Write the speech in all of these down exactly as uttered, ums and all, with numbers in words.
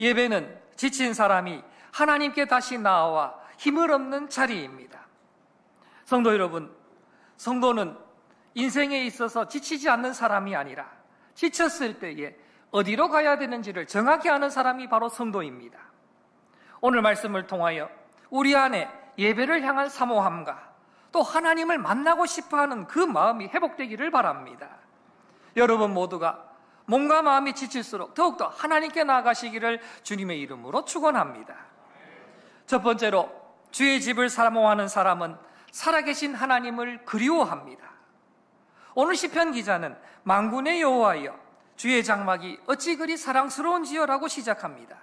예배는 지친 사람이 하나님께 다시 나와 힘을 얻는 자리입니다. 성도 여러분, 성도는 인생에 있어서 지치지 않는 사람이 아니라 지쳤을 때에 어디로 가야 되는지를 정확히 아는 사람이 바로 성도입니다. 오늘 말씀을 통하여 우리 안에 예배를 향한 사모함과 또 하나님을 만나고 싶어하는 그 마음이 회복되기를 바랍니다. 여러분 모두가 몸과 마음이 지칠수록 더욱더 하나님께 나아가시기를 주님의 이름으로 축원합니다. 첫 번째로, 주의 집을 사모하는 사람은 살아계신 하나님을 그리워합니다. 오늘 시편 기자는 만군의 여호와여 주의 장막이 어찌 그리 사랑스러운지요라고 시작합니다.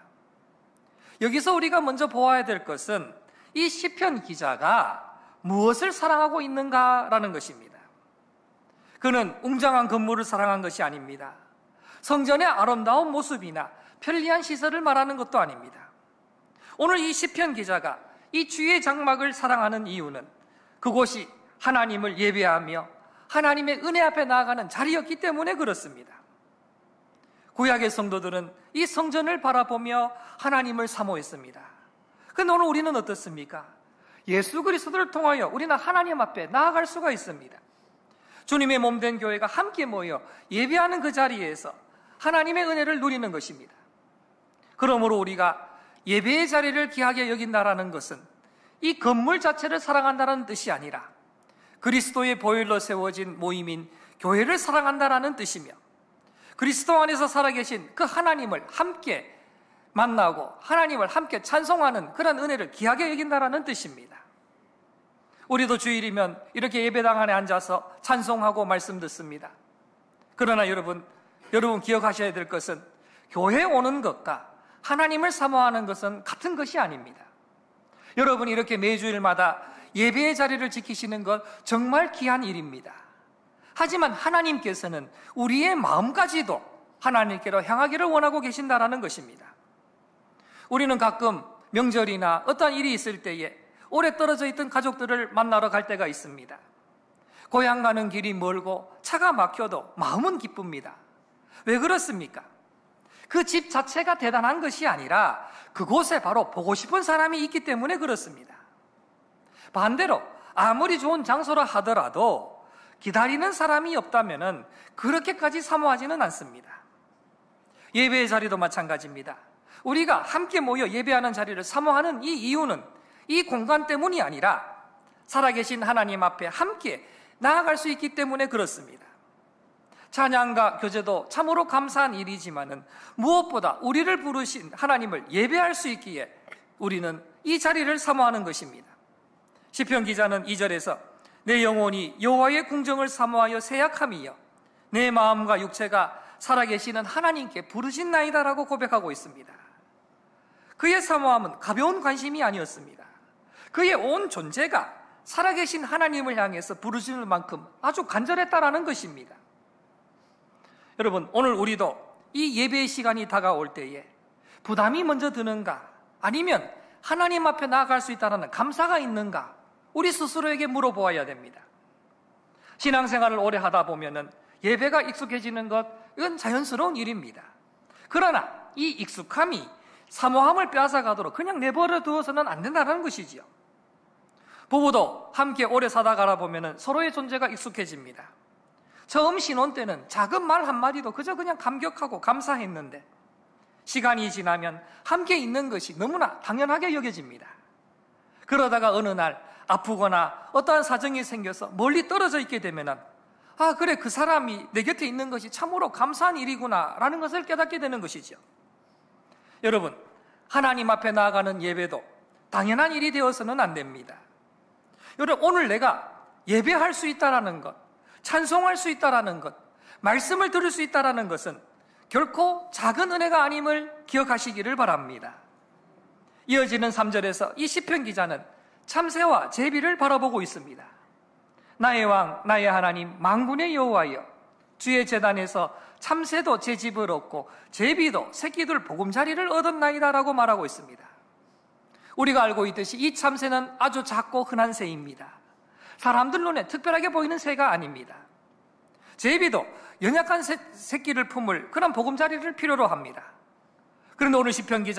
여기서 우리가 먼저 보아야 될 것은 이 시편 기자가 무엇을 사랑하고 있는가라는 것입니다. 그는 웅장한 건물을 사랑한 것이 아닙니다. 성전의 아름다운 모습이나 편리한 시설을 말하는 것도 아닙니다. 오늘 이 시편 기자가 이 주의 장막을 사랑하는 이유는 그곳이 하나님을 예배하며 하나님의 은혜 앞에 나아가는 자리였기 때문에 그렇습니다. 구약의 성도들은 이 성전을 바라보며 하나님을 사모했습니다. 그런데 오늘 우리는 어떻습니까? 예수 그리스도를 통하여 우리는 하나님 앞에 나아갈 수가 있습니다. 주님의 몸된 교회가 함께 모여 예배하는 그 자리에서 하나님의 은혜를 누리는 것입니다. 그러므로 우리가 예배의 자리를 귀하게 여긴다라는 것은 이 건물 자체를 사랑한다는 뜻이 아니라 그리스도의 보혈로 세워진 모임인 교회를 사랑한다라는 뜻이며 그리스도 안에서 살아계신 그 하나님을 함께 만나고 하나님을 함께 찬송하는 그런 은혜를 귀하게 여긴다라는 뜻입니다. 우리도 주일이면 이렇게 예배당 안에 앉아서 찬송하고 말씀 듣습니다. 그러나 여러분, 여러분 기억하셔야 될 것은 교회에 오는 것과 하나님을 사모하는 것은 같은 것이 아닙니다. 여러분이 이렇게 매주일마다 예배의 자리를 지키시는 것 정말 귀한 일입니다. 하지만 하나님께서는 우리의 마음까지도 하나님께로 향하기를 원하고 계신다라는 것입니다. 우리는 가끔 명절이나 어떠한 일이 있을 때에 오래 떨어져 있던 가족들을 만나러 갈 때가 있습니다. 고향 가는 길이 멀고 차가 막혀도 마음은 기쁩니다. 왜 그렇습니까? 그 집 자체가 대단한 것이 아니라 그곳에 바로 보고 싶은 사람이 있기 때문에 그렇습니다. 반대로 아무리 좋은 장소라 하더라도 기다리는 사람이 없다면 그렇게까지 사모하지는 않습니다. 예배의 자리도 마찬가지입니다. 우리가 함께 모여 예배하는 자리를 사모하는 이 이유는 이 공간 때문이 아니라 살아계신 하나님 앞에 함께 나아갈 수 있기 때문에 그렇습니다. 찬양과 교제도 참으로 감사한 일이지만은 무엇보다 우리를 부르신 하나님을 예배할 수 있기에 우리는 이 자리를 사모하는 것입니다. 시편 기자는 이 절에서 내 영혼이 여호와의 궁정을 사모하여 새약함이여 내 마음과 육체가 살아계시는 하나님께 부르신나이다라고 고백하고 있습니다. 그의 사모함은 가벼운 관심이 아니었습니다. 그의 온 존재가 살아계신 하나님을 향해서 부르시는 만큼 아주 간절했다라는 것입니다. 여러분, 오늘 우리도 이 예배의 시간이 다가올 때에 부담이 먼저 드는가 아니면 하나님 앞에 나아갈 수 있다는 감사가 있는가 우리 스스로에게 물어보아야 됩니다. 신앙생활을 오래 하다 보면은 예배가 익숙해지는 것, 이건 자연스러운 일입니다. 그러나 이 익숙함이 사모함을 빼앗아가도록 그냥 내버려 두어서는 안 된다는 것이지요. 부부도 함께 오래 사다 가다 보면은 서로의 존재가 익숙해집니다. 처음 신혼 때는 작은 말 한마디도 그저 그냥 감격하고 감사했는데 시간이 지나면 함께 있는 것이 너무나 당연하게 여겨집니다. 그러다가 어느 날 아프거나 어떠한 사정이 생겨서 멀리 떨어져 있게 되면 아 그래 그 사람이 내 곁에 있는 것이 참으로 감사한 일이구나 라는 것을 깨닫게 되는 것이죠. 여러분, 하나님 앞에 나아가는 예배도 당연한 일이 되어서는 안 됩니다. 여러분, 오늘 내가 예배할 수 있다라는 것, 찬송할 수 있다라는 것, 말씀을 들을 수 있다라는 것은 결코 작은 은혜가 아님을 기억하시기를 바랍니다. 이어지는 삼 절에서 이 시편 기자는 참새와 제비를 바라보고 있습니다. 나의 왕, 나의 하나님, 만군의 여호와여, 주의 제단에서 참새도 제 집을 얻고 제비도 새끼들 보금자리를 얻었나이다라고 말하고 있습니다. 우리가 알고 있듯이 이 참새는 아주 작고 흔한 새입니다. 사람들 눈에 특별하게 보이는 새가 아닙니다. 제비도 연약한 새, 새끼를 품을 그런 보금자리를 필요로 합니다. 그런데 오늘 시편 기자